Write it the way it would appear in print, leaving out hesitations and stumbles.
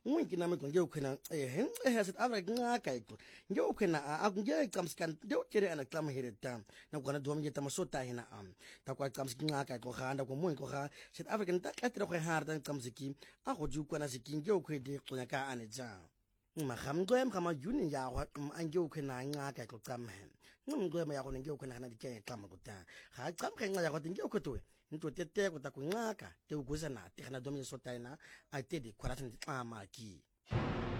Winki na mekon ngeo kwena has it avra ngaka iko. Ngeo kwena ngeo kamskan ngeo kere ana klam hireta. Na kwana dom ngeta masota hina Ta kwa kamski ngaka ko khanda ko mo ko kha South African ta katira ko harda kamsiki. A go ju kwana siki ngeo kwede qonya ka aneja. Mahamgwem kama juni ya wa angeo kwena ngaka ko kamhen. Ngumgwem ya ko ngeo kwena na dike klam ko ta. Ha kam khenga ya ko ngeo ko to. Nto tete ko ta ku ngaka te uguza na te khana domi sota ina a te di kwara tni ki